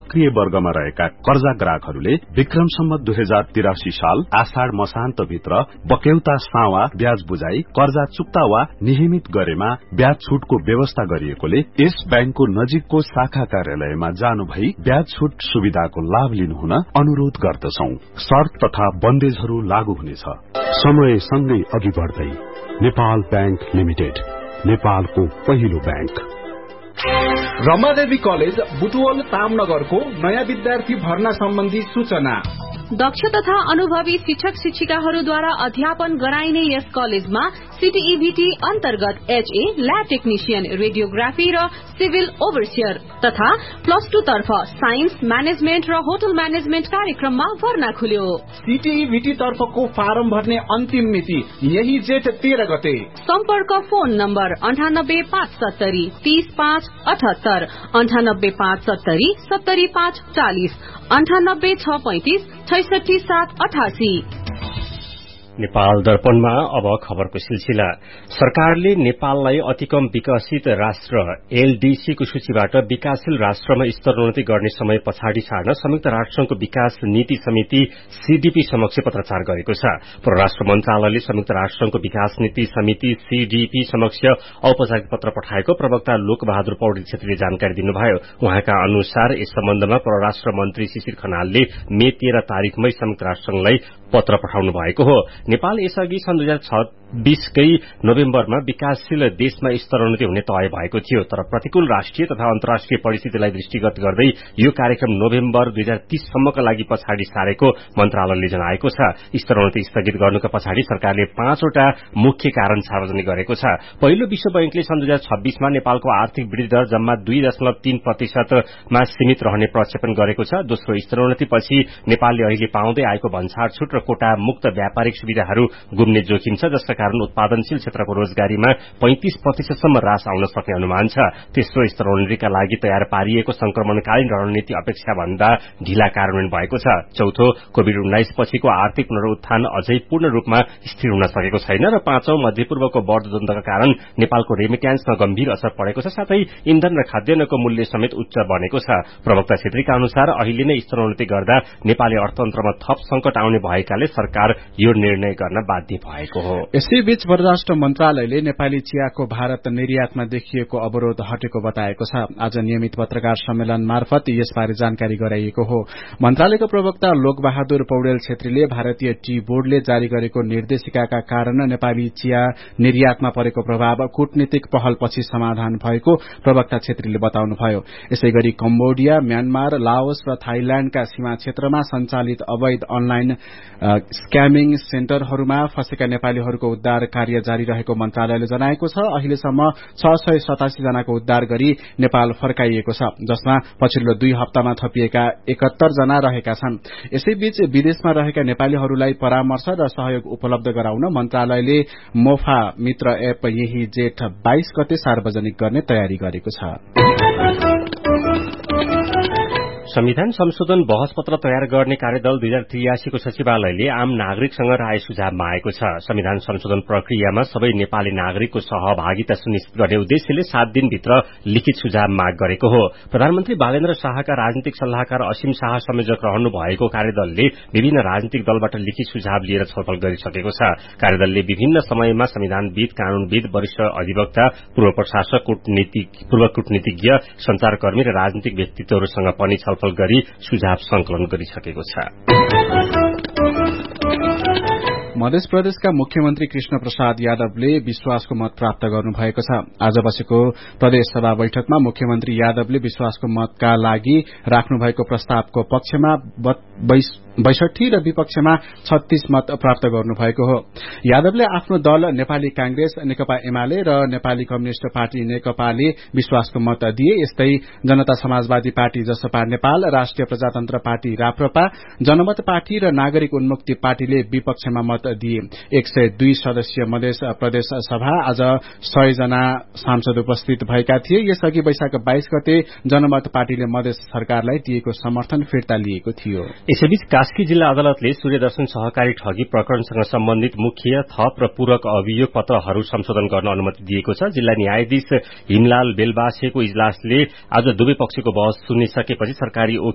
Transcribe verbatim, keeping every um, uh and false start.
सक्रिय वर्गमा रहेका कर्जा ग्राहकहरूले विक्रम सम्मत दुई हजार तिरासी साल आषाढ़ मसान्त भित्र बक्यौता सावा ब्याज बुझाई कर्जा चुक्ता वा नियमित गरेमा ब्याज छुटको व्यवस्था गरिएकोले यस बैंकको नजिकको शाखा कार्यालयमा जानु भई ब्याज छुट सुविधाको लाभ लिनुहुन अनुरोध गर्दछौ। शर्त तथा बन्देजहरू लागू हुनेछ। समय सँगै अघि बढ्दै नेपाल बैंक लिमिटेड, नेपालको पहिलो बैंक। रमादेवी कलेज बुटवल तामनगरको नयाँ विद्यार्थी भर्ना सम्बन्धी सूचना। दक्ष तथा अनुभवी शिक्षक शिक्षिकाहरूद्वारा अध्यापन गराइने यस कलेजमा सीटीईभीटी अन्तर्गत एचए, ल्याब टेक्निशियन, रेडियोग्राफी र सिभिल ओभरसियर तथा प्लस टू तर्फ साइन्स, म्यानेजमेन्ट र होटल म्यानेजमेन्ट कार्यक्रममा भर्ना खुल्यो। सीटीईभीटी तर्फको फारम भर्ने अन्तिम मिति यही जेठ तेह्र गते। सम्पर्क फोन नम्बर अन्ठानब्बे पाँच सत्तरी तीस पाँच अठहत्तर, अन्ठानब्बे पाँच सत्तरी सत्तरी पाँच चालिस, अन्ठानब्बे छ पैंतिस छैसठी सात अठासी। नेपाल दर्पणमा अब खबरको सिलसिला। सरकारले नेपाललाई अति कम विकसित राष्ट्र एलडीसीको सूचीबाट विकासशील राष्ट्रमा स्तरोन्नति गर्ने समय पछाडि सार्न संयुक्त राष्ट्रसंघको विकास नीति समिति सीडीपी समक्ष पत्राचार गरेको छ। परराष्ट्र मन्त्रालयले संयुक्त राष्ट्रसंघको विकास नीति समिति सीडीपी समक्ष औपचारिक पत्र पठाएको प्रवक्ता लोकबहादुर पौडेल छेत्रीले जानकारी दिनुभयो। उहाँका अनुसार यस सम्बन्धमा परराष्ट्र मन्त्री शिशिर खनालले मे तेह्र तारिकमै संयुक्त राष्ट्रसंघलाई पत्र पठाउनु भएको हो। नेपाल यसअघि सन् दुई हजार छब्बीसकै नोभेम्बरमा विकासशील देशमा स्तरोन्नति हुने तय भएको थियो, तर प्रतिकूल राष्ट्रिय तथा अन्तर्राष्ट्रिय परिस्थितिलाई दृष्टिगत गर्दै यो कार्यक्रम नोभेम्बर दुई हजार तीससम्मका लागि पछाडि सारेको मन्त्रालयले जनाएको छ। स्तरोन्नति स्थगित गर्नुका पछाडि सरकारले पाँचवटा मुख्य कारण सार्वजनिक गरेको छ। पहिलो, विश्व बैंकले सन् दुई हजार छब्बीसमा नेपालको आर्थिक वृद्धि दर जम्मा दुई दशमलव तीन प्रतिशतमा सीमित रहने प्रक्षेपण गरेको छ। दोस्रो, स्तरोन्नतिपछि नेपालले अहिले पाउँदै आएको भन्सार छुट र कोटा मुक्त व्यापारिक सुविधाहरू गुम्ने जोखिम छ, जसका कारण उत्पादनशील क्षेत्रको रोजगारीमा पैंतिस प्रतिशतसम्म ह्रास आउन सक्ने अनुमान छ। तेस्रो, स्तरोन्नतिका लागि तयार पारिएको संक्रमणकालीन रणनीति अपेक्षा भन्दा ढिला कार्यान्वयन भएको छ। चौथो, कोविड उन्नाइस पछिको आर्थिक पुनरुत्थान अझै पूर्ण रूपमा स्थिर हुन सकेको छैन। र पाँचौं, मध्यपूर्वको बढ्दो द्वन्द्वका कारण नेपालको रेमिट्यान्समा गम्भीर असर परेको छ, साथै इन्धन र खाद्यान्नको मूल्य समेत उच्च बनेको छ। प्रवक्ता छेत्रीका अनुसार अहिले नै स्तरोन्नति गर्दा नेपाली अर्थतन्त्रमा थप संकट आउने भएकाले सरकार यो निर्णय गर्न बाध्य भएको हो। यसैबीच परराष्ट्र मन्त्रालयले नेपाली चियाको भारत निर्यातमा देखिएको अवरोध हटेको बताएको छ। आज नियमित पत्रकार सम्मेलन मार्फत यसबारे जानकारी गराइएको हो। मन्त्रालयको प्रवक्ता लोकबहादुर पौडेल छेत्रीले भारतीय टी बोर्डले जारी गरेको निर्देशिकाका कारण नेपाली चिया निर्यातमा परेको प्रभाव कूटनीतिक पहलपछि समाधान भएको प्रवक्ता छेत्रीले बताउनुभयो। यसैगरी कम्बोडिया, म्यानमार, लाओस र थाइल्याण्डका सीमा क्षेत्रमा सञ्चालित अवैध अनलाइन स्क्यामिङ सेन्टरहरूमा फँसेका नेपालीहरूको उद्धार कार्य जारी रहेको मन्त्रालयले जनाएको छ। अहिलेसम्म छ सय सतासी जनाको उद्धार गरी नेपाल फर्काइएको छ, जसमा पछिल्लो दुई हप्तामा थपिएका एकहत्तर जना रहेका छन्। यसैबीच विदेशमा रहेका नेपालीहरूलाई परामर्श र सहयोग उपलब्ध गराउन मन्त्रालयले मोफा मित्र एप यही जेठ बाइस गते सार्वजनिक गर्ने तयारी गरेको छ। संविधान संशोधन बहस पत्र तयार गर्ने कार्यदल दुई हजार त्रियासीको सचिवालयले आम नागरिकसँग राय सुझाव मागेको छ। संविधान संशोधन प्रक्रियामा सबै नेपाली नागरिकको सहभागिता सुनिश्चित गर्ने उद्देश्यले सात दिनभित्र लिखित सुझाव माग गरेको हो। प्रधानमन्त्री बालेन्द्र शाहका राजनीतिक सल्लाहकार असीम शाह संयोजक रहनु भएको कार्यदलले विभिन्न राजनीतिक दलबाट लिखित सुझाव लिएर छलफल गरिसकेको छ। कार्यदलले विभिन्न समयमा संविधानविद, कानूनविद, वरिष्ठ अधिवक्ता, पूर्व प्रशासक, पूर्व कूटनीतिज्ञ, संचारकर्मी र राजनीतिक व्यक्तित्वहरूसँग पनि छलफल गरी सुझाव संकलन गरिसकेको छ। मध्य प्रदेशका मुख्यमन्त्री कृष्ण प्रसाद यादवले विश्वासको मत प्राप्त गर्नुभएको छ। आज बसेको प्रदेश सभा बैठकमा मुख्यमन्त्री यादवले विश्वासको मतका लागि राख्नुभएको प्रस्तावको पक्षमा बैसठी र विपक्षमा छत्तीस मत प्राप्त गर्नुभएको हो। यादवले आफ्नो दल नेपाली कांग्रेस, नेकपा एमाले र नेपाली कम्युनिष्ट पार्टी नेकपाले विश्वासको मत दिए। यस्तै जनता समाजवादी पार्टी जसपा नेपाल, राष्ट्रिय प्रजातन्त्र पार्टी राप्रपा, जनमत पार्टी र नागरिक उन्मुक्ति पार्टीले विपक्षमा मत दिए। एक सय दुई सदस्यीय मधेस प्रदेश सभा आज सय जना सांसद उपस्थित भएका थिए। यसअघि वैशाख बाइस गते जनमत पार्टीले मधेस सरकारलाई दिएको समर्थन फिर्ता लिएको थियो। यसैबीच कास्की जिल्ला अदालतले सूर्यदर्शन सहकारी ठगी प्रकरणसँग सम्बन्धित मुख्य, थप र पूरक अभियोग पत्रहरू संशोधन गर्न अनुमति दिएको छ। जिल्ला न्यायाधीश हिमलाल बेलबासेको इजलासले आज दुवै पक्षको बहस सुनिसकेपछि सरकारी